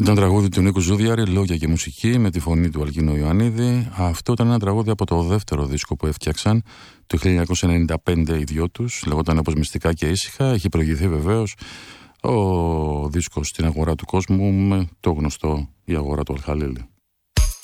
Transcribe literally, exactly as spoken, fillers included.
Ήταν τραγούδι του Νίκου Ζούδιαρη, λόγια και μουσική, με τη φωνή του Αλκίνο Ιωαννίδη. Αυτό ήταν ένα τραγούδι από το δεύτερο δίσκο που έφτιαξαν το χίλια εννιακόσια ενενήντα πέντε οι δυο τους. Λεγόταν όπως Μυστικά και Ήσυχα. Έχει προηγηθεί βεβαίως ο δίσκος Στην Αγορά του Κόσμου με το γνωστό Η Αγορά του Αλχαλίλη.